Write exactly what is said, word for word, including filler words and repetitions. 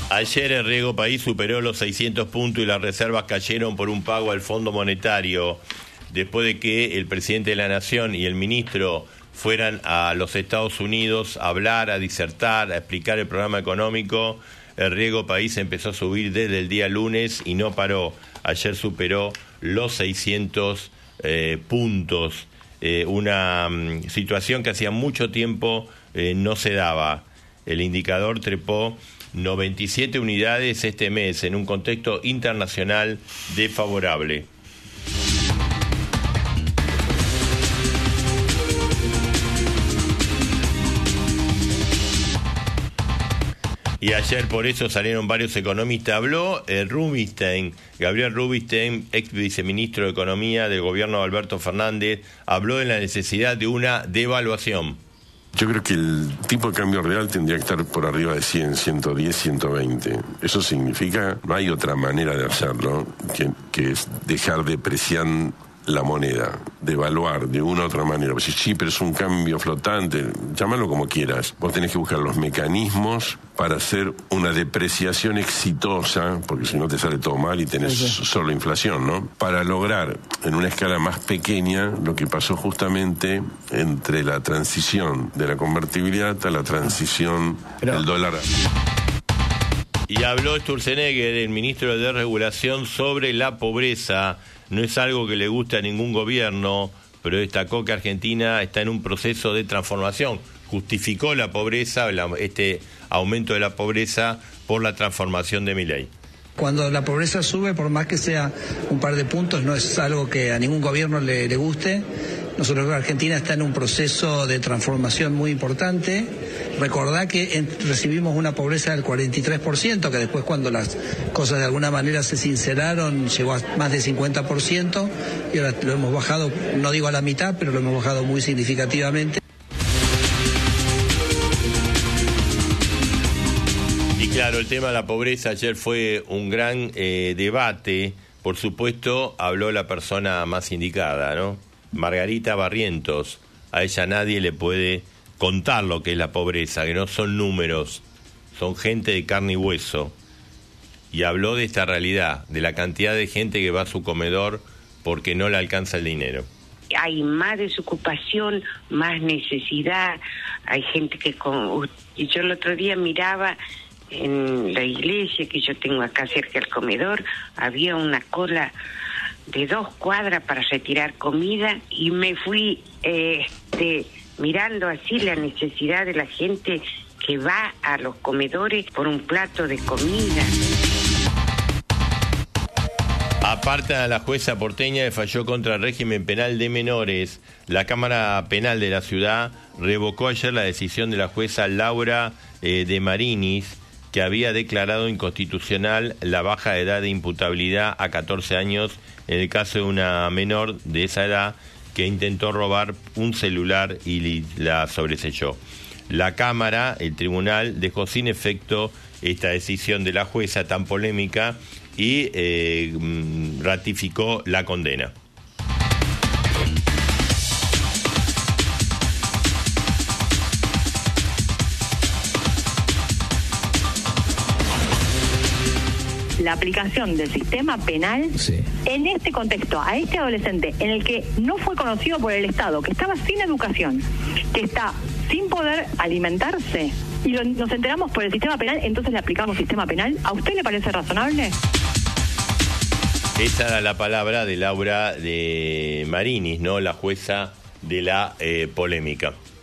Ayer el riesgo país superó los seiscientos puntos y las reservas cayeron por un pago al Fondo Monetario, después de que el presidente de la Nación y el ministro fueran a los Estados Unidos a hablar, a disertar, a explicar el programa económico. El riesgo país empezó a subir desde el día lunes y no paró. Ayer superó los seiscientos eh, puntos, eh, una um, situación que hacía mucho tiempo eh, no se daba. El indicador trepó noventa y siete unidades este mes en un contexto internacional desfavorable. Y ayer por eso salieron varios economistas. Habló eh, Rubinstein, Gabriel Rubinstein, ex viceministro de Economía del gobierno de Alberto Fernández, habló de la necesidad de una devaluación. Yo creo que el tipo de cambio real tendría que estar por arriba de cien, ciento diez, ciento veinte. Eso significa, no hay otra manera de hacerlo, que, que es dejar de depreciar la moneda, devaluar de una u otra manera. Pues sí, pero es un cambio flotante, llámalo como quieras. Vos tenés que buscar los mecanismos para hacer una depreciación exitosa, porque si no te sale todo mal y tenés okay. solo inflación, ¿no? Para lograr en una escala más pequeña lo que pasó justamente entre la transición de la convertibilidad a la transición pero... del dólar. Y habló Sturzenegger, el ministro de Desregulación, sobre la pobreza. No es algo que le guste a ningún gobierno, pero destacó que Argentina está en un proceso de transformación. Justificó la pobreza, la, este aumento de la pobreza, por la transformación de Milei. Cuando la pobreza sube, por más que sea un par de puntos, no es algo que a ningún gobierno le, le guste. Nosotros en Argentina está en un proceso de transformación muy importante. Recordá que en, recibimos una pobreza del cuarenta y tres por ciento, que después cuando las cosas de alguna manera se sinceraron llegó a más del cincuenta por ciento y ahora lo hemos bajado, no digo a la mitad, pero lo hemos bajado muy significativamente. Y claro, el tema de la pobreza ayer fue un gran eh, debate. Por supuesto, habló la persona más indicada, ¿no? Margarita Barrientos. A ella nadie le puede contar lo que es la pobreza, que no son números, son gente de carne y hueso. Y habló de esta realidad, de la cantidad de gente que va a su comedor porque no le alcanza el dinero. Hay más desocupación, más necesidad, hay gente que... Con... Y yo el otro día miraba en la iglesia que yo tengo acá cerca del comedor, había una cola de dos cuadras para retirar comida y me fui eh, este, mirando así la necesidad de la gente que va a los comedores por un plato de comida. Aparte a la jueza porteña que falló contra el régimen penal de menores, la Cámara Penal de la ciudad revocó ayer la decisión de la jueza Laura eh, de Marinis, que había declarado inconstitucional la baja edad de imputabilidad a catorce años en el caso de una menor de esa edad que intentó robar un celular y la sobreselló. La Cámara, el tribunal, dejó sin efecto esta decisión de la jueza tan polémica y eh, ratificó la condena. La aplicación del sistema penal sí. En este contexto, a este adolescente en el que no fue conocido por el Estado, que estaba sin educación, que está sin poder alimentarse, y lo, nos enteramos por el sistema penal, entonces le aplicamos sistema penal. ¿A usted le parece razonable? Esa era la palabra de Laura de Marinis, ¿no? La jueza de la eh, polémica.